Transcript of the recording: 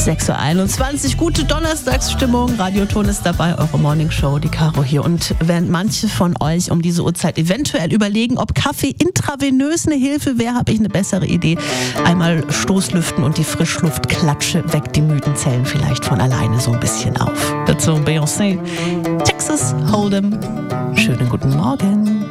6:21 Uhr, gute Donnerstagsstimmung. Radioton ist dabei, eure Morningshow, die Caro hier. Und während manche von euch um diese Uhrzeit eventuell überlegen, ob Kaffee intravenös eine Hilfe wäre, habe ich eine bessere Idee. Einmal Stoßlüften und die Frischluftklatsche weckt die müden Zellen vielleicht von alleine so ein bisschen auf. Dazu Beyoncé, Texas Hold'em. Schönen guten Morgen.